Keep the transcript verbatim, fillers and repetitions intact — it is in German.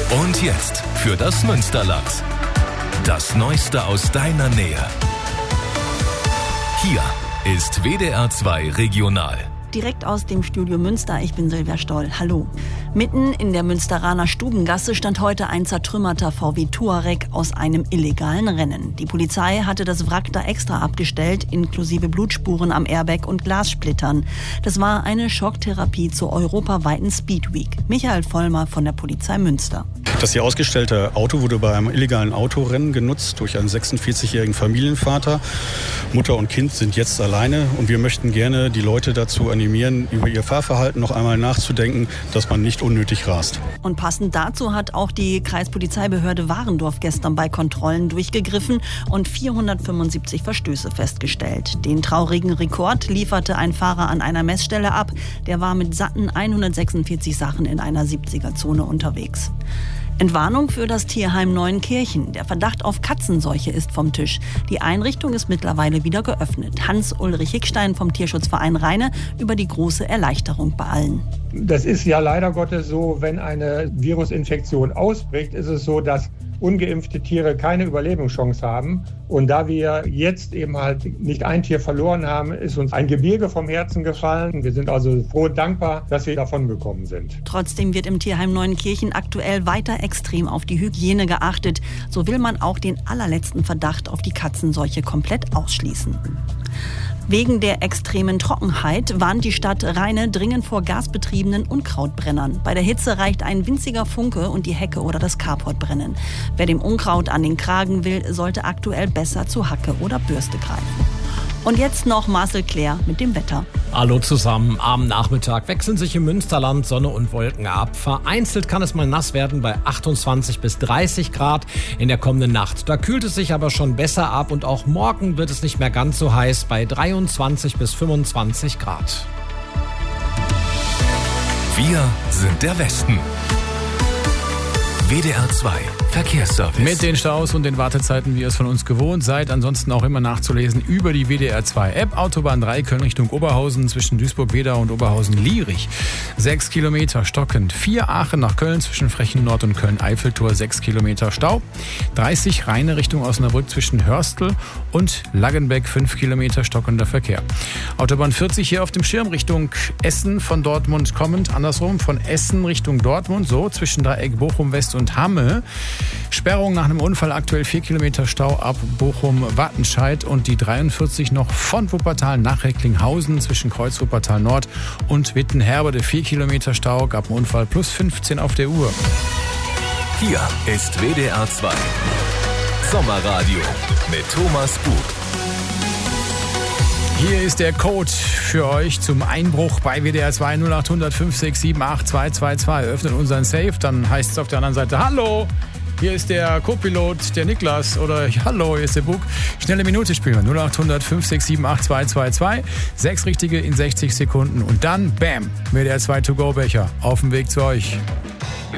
Und jetzt für das Münsterland. Das Neueste aus deiner Nähe. Hier ist W D R zwei Regional. Direkt aus dem Studio Münster, ich bin Silvia Stoll. Hallo. Mitten in der Münsteraner Stubengasse stand heute ein zertrümmerter V W Touareg aus einem illegalen Rennen. Die Polizei hatte das Wrack da extra abgestellt, inklusive Blutspuren am Airbag und Glassplittern. Das war eine Schocktherapie zur europaweiten Speed Week. Michael Vollmer von der Polizei Münster. Das hier ausgestellte Auto wurde bei einem illegalen Autorennen genutzt durch einen sechsundvierzigjährigen Familienvater. Mutter und Kind sind jetzt alleine und wir möchten gerne die Leute dazu animieren, über ihr Fahrverhalten noch einmal nachzudenken, dass man nicht unnötig rast. Und passend dazu hat auch die Kreispolizeibehörde Warendorf gestern bei Kontrollen durchgegriffen und vierhundertfünfundsiebzig Verstöße festgestellt. Den traurigen Rekord lieferte ein Fahrer an einer Messstelle ab. Der war mit satten hundertsechsundvierzig Sachen in einer siebziger-Zone unterwegs. Entwarnung für das Tierheim Neuenkirchen. Der Verdacht auf Katzenseuche ist vom Tisch. Die Einrichtung ist mittlerweile wieder geöffnet. Hans-Ulrich Hickstein vom Tierschutzverein Rheine über die große Erleichterung bei allen. Das ist ja leider Gottes so, wenn eine Virusinfektion ausbricht, ist es so, dass ungeimpfte Tiere keine Überlebenschance haben. Und da wir jetzt eben halt nicht ein Tier verloren haben, ist uns ein Gebirge vom Herzen gefallen. Wir sind also froh und dankbar, dass wir davon gekommen sind. Trotzdem wird im Tierheim Neuenkirchen aktuell weiter extrem auf die Hygiene geachtet. So will man auch den allerletzten Verdacht auf die Katzenseuche komplett ausschließen. Wegen der extremen Trockenheit warnt die Stadt Rheine dringend vor gasbetriebenen Unkrautbrennern. Bei der Hitze reicht ein winziger Funke und die Hecke oder das Carport brennen. Wer dem Unkraut an den Kragen will, sollte aktuell besser zu Hacke oder Bürste greifen. Und jetzt noch Marcel Claire mit dem Wetter. Hallo zusammen. Am Nachmittag wechseln sich im Münsterland Sonne und Wolken ab. Vereinzelt kann es mal nass werden bei achtundzwanzig bis dreißig Grad in der kommenden Nacht. Da kühlt es sich aber schon besser ab und auch morgen wird es nicht mehr ganz so heiß bei dreiundzwanzig bis fünfundzwanzig Grad. Wir sind der Westen. W D R zwei Verkehrsservice. Mit den Staus und den Wartezeiten, wie ihr es von uns gewohnt seid. Ansonsten auch immer nachzulesen über die W D R zwei App. Autobahn drei Köln Richtung Oberhausen zwischen Duisburg-Wedau und Oberhausen-Lierich. Sechs Kilometer stockend. Vier Aachen nach Köln zwischen Frechen Nord und Köln-Eiffeltor. Sechs Kilometer Stau. dreißig Rheine Richtung Osnabrück zwischen Hörstel und Laggenbeck. Fünf Kilometer stockender Verkehr. Autobahn vierzig hier auf dem Schirm Richtung Essen von Dortmund kommend. Andersrum von Essen Richtung Dortmund. So zwischen Dreieck Bochum West und Hamme. Sperrung nach einem Unfall, aktuell vier Kilometer Stau ab Bochum-Wattenscheid und die dreiundvierzig noch von Wuppertal nach Recklinghausen zwischen Kreuz Wuppertal Nord und Wittenherbede. vier Kilometer Stau, gab einen Unfall, plus fünfzehn auf der Uhr. Hier ist W D R zwei Sommerradio mit Thomas Bug. Hier ist der Code für euch zum Einbruch bei W D R zwei null acht hundert fünf sechs sieben acht zwei zwei zwei. Öffnet unseren Safe, dann heißt es auf der anderen Seite: Hallo, hier ist der Co-Pilot, der Niklas. Oder Hallo, hier ist der Bug. Schnelle Minute spielen wir. null acht hundert fünf sechs sieben acht zwei zwei zwei. Sechs richtige in sechzig Sekunden. Und dann, bam, W D R zwei To-Go-Becher auf dem Weg zu euch.